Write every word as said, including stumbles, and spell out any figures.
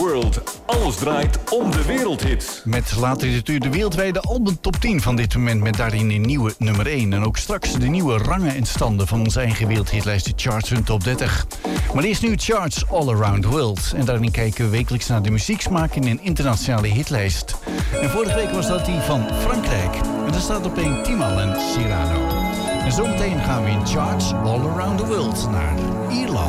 World. Alles draait om de wereldhits. Met later dit uur de wereldwijde album top tien van dit moment, met daarin een nieuwe nummer één. En ook straks de nieuwe rangen en standen van onze eigen wereldhitlijst, de Charts hun top dertig. Maar eerst nu Charts All Around the World. En daarin kijken we wekelijks naar de muzieksmaak in een internationale hitlijst. En vorige week was dat die van Frankrijk. En daar staat op één Timbaland en Cyrano. En zometeen gaan we in Charts All Around the World naar Ierland.